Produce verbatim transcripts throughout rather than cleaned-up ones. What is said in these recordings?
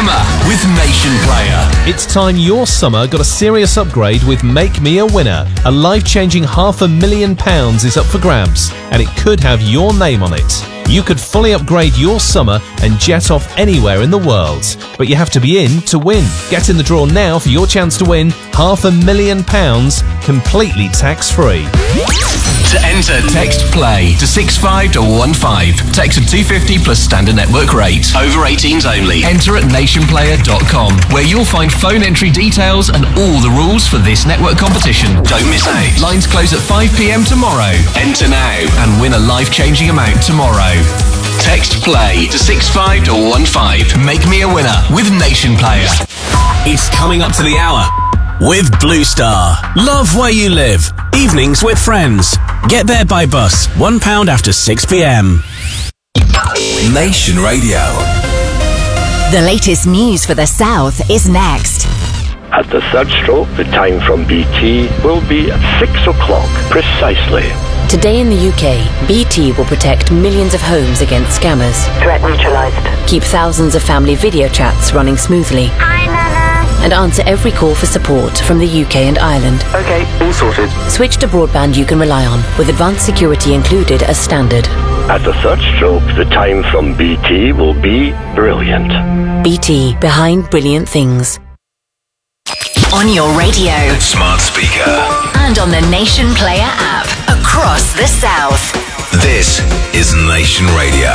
summer with Nation Player. It's time your summer got a serious upgrade with Make Me a Winner. A life-changing half a million pounds is up for grabs, and it could have your name on it. You could fully upgrade your summer and jet off anywhere in the world. But you have to be in to win. Get in the draw now for your chance to win half a million pounds, completely tax-free. To enter, text PLAY to six five one one five. Text of two fifty plus standard network rate. Over eighteens only. Enter at nation player dot com, where you'll find phone entry details and all the rules for this network competition. Don't miss out. Lines close at five p.m. tomorrow. Enter now and win a life-changing amount tomorrow. Text PLAY to six five one one five. Make me a winner with Nation Player. It's coming up to the hour with Blue Star. Love where you live. Evenings with friends. Get there by bus. One pound after six p.m. Nation Radio. The latest news for the South is next. At the third stroke, the time from B T will be at six o'clock precisely. Today in the U K, B T will protect millions of homes against scammers. Threat neutralised. Keep thousands of family video chats running smoothly. Hi, Nana. And answer every call for support from the U K and Ireland. Okay, all sorted. Switch to broadband you can rely on, with advanced security included as standard. At the third stroke, the time from B T will be brilliant. B T, behind brilliant things. On your radio. Smart speaker. And on the Nation Player app. Across the South. This is Nation Radio.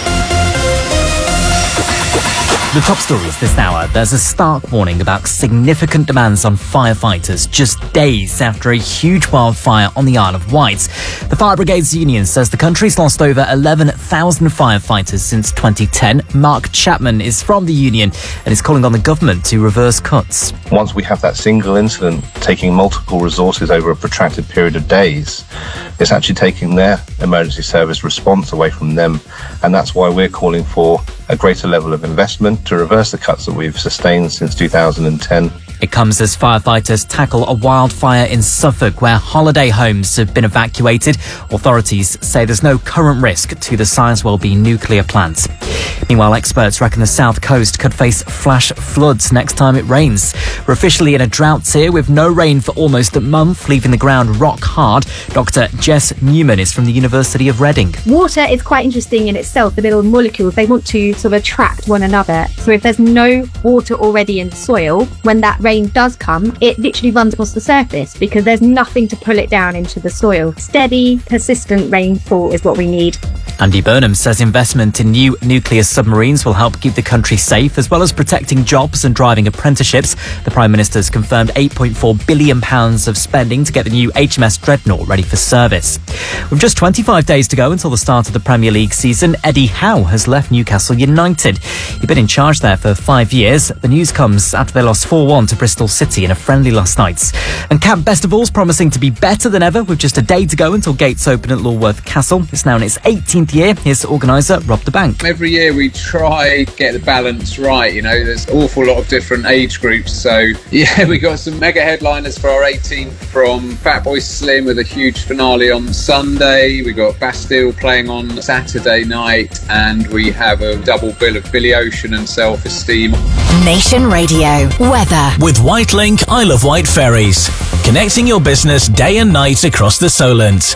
The top stories this hour. There's a stark warning about significant demands on firefighters just days after a huge wildfire on the Isle of Wight. The Fire Brigades Union says the country's lost over eleven thousand firefighters since twenty ten. Mark Chapman is from the union and is calling on the government to reverse cuts. Once we have that single incident taking multiple resources over a protracted period of days, it's actually taking their emergency service response away from them. And that's why we're calling for a greater level of investment to reverse the cuts that we've sustained since two thousand ten. It comes as firefighters tackle a wildfire in Suffolk where holiday homes have been evacuated. Authorities say there's no current risk to the Sizewell B nuclear plant. Meanwhile, experts reckon the south coast could face flash floods next time it rains. We're officially in a drought here with no rain for almost a month, leaving the ground rock hard. Doctor Jess Newman is from the University of Reading. Water is quite interesting in itself. The little molecules, they want to sort of attract one another. So if there's no water already in the soil, when that rain does come, it literally runs across the surface because there's nothing to pull it down into the soil. Steady, persistent rainfall is what we need. Andy Burnham says investment in new nuclear submarines will help keep the country safe, as well as protecting jobs and driving apprenticeships. The Prime Minister's confirmed eight point four billion pounds of spending to get the new H M S Dreadnought ready for service. With just twenty-five days to go until the start of the Premier League season, Eddie Howe has left Newcastle United. He'd been in charge there for five years. The news comes after they lost four one to Bristol City in a friendly last night. And Camp Bestival's promising to be better than ever with just a day to go until gates open at Lulworth Castle. It's now in its eighteenth year. Here's organiser Rob the Bank. Every year we try to get the balance right, you know, there's an awful lot of different age groups. So yeah, we got some mega headliners for our eighteenth from Fatboy Slim with a huge finale on Sunday. We got Bastille playing on Saturday night, and we have a double bill of Billy Ocean and Self Esteem. Nation Radio weather. With Whitelink Isle of Wight ferries, connecting your business day and night across the Solent.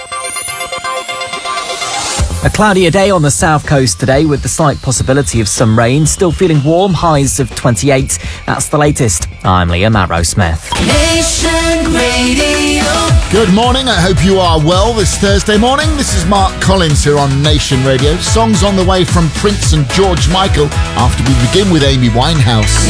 A cloudier day on the south coast today with the slight possibility of some rain. Still feeling warm, highs of twenty-eight. That's the latest. I'm Liam Arrowsmith. Nation Radio. Good morning, I hope you are well this Thursday morning. This is Mark Collins here on Nation Radio. Songs on the way from Prince and George Michael after we begin with Amy Winehouse.